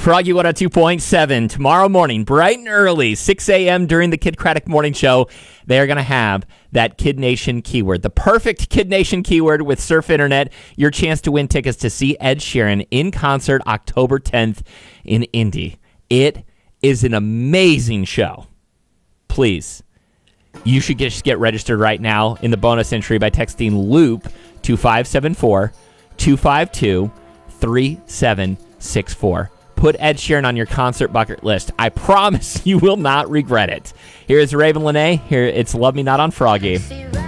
Froggy 102.7 tomorrow morning, bright and early, 6 a.m. during the Kid Craddock Morning Show. They are going to have that Kid Nation keyword, the perfect Kid Nation keyword with Surf Internet. Your chance to win tickets to see Ed Sheeran in concert October 10th in Indy. It is an amazing show. Please, you should just get registered right now in the bonus entry by texting LOOP to 574-252-3764. Put Ed Sheeran on your concert bucket list. I promise you will not regret it. Here is Raven Lenae. Here it's Love Me Not on Froggy.